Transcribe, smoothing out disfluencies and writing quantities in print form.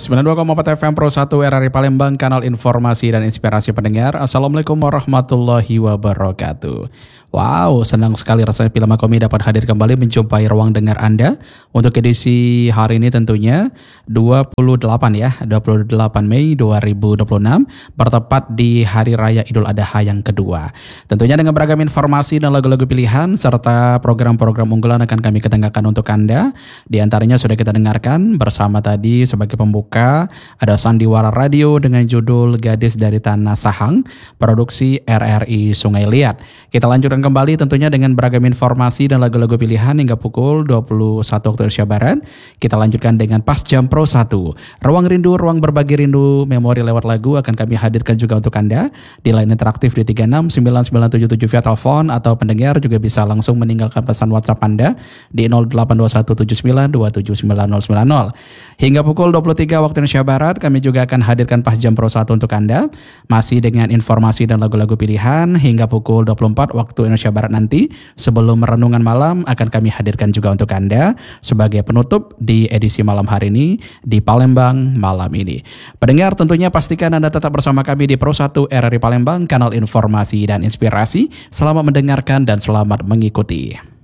92,4 FM Pro 1 RRI Palembang, kanal informasi dan inspirasi pendengar. Assalamualaikum warahmatullahi wabarakatuh. Wow, senang sekali rasanya Film Makomi dapat hadir kembali menjumpai ruang dengar Anda untuk edisi hari ini tentunya 28 Mei 2026 bertepat di Hari Raya Idul Adha yang kedua. Tentunya dengan beragam informasi dan lagu-lagu pilihan serta program-program unggulan akan kami ketengahkan untuk Anda. Di antaranya sudah kita dengarkan bersama tadi sebagai pembuka ada Sandiwara Radio dengan judul Gadis dari Tanah Sahang, produksi RRI Sungai Liat. Kita lanjutkan kembali tentunya dengan beragam informasi dan lagu-lagu pilihan hingga pukul 21 waktu Indonesia Barat. Kita lanjutkan dengan Pas Jam Pro 1. Ruang rindu, ruang berbagi rindu, memori lewat lagu akan kami hadirkan juga untuk Anda di line interaktif di 369977 via telepon atau pendengar juga bisa langsung meninggalkan pesan WhatsApp Anda di 082179279090. Hingga pukul 23 waktu Indonesia Barat kami juga akan hadirkan Pas Jam Pro 1 untuk Anda masih dengan informasi dan lagu-lagu pilihan hingga pukul 24 waktu Indonesia Barat nanti. Sebelum renungan malam akan kami hadirkan juga untuk Anda sebagai penutup di edisi malam hari ini di Palembang malam ini. Pendengar tentunya pastikan Anda tetap bersama kami di Pro 1 RRI Palembang, kanal informasi dan inspirasi. Selamat mendengarkan dan selamat mengikuti.